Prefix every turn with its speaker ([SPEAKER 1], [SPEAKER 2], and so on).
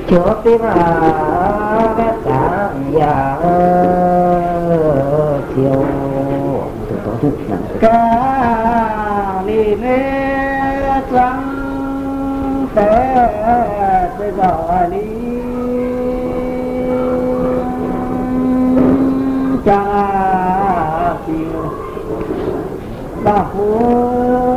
[SPEAKER 1] chúa tim vết sáng nhà chiều ca đi nê trắng té tới gọi đi cha chiều ba phố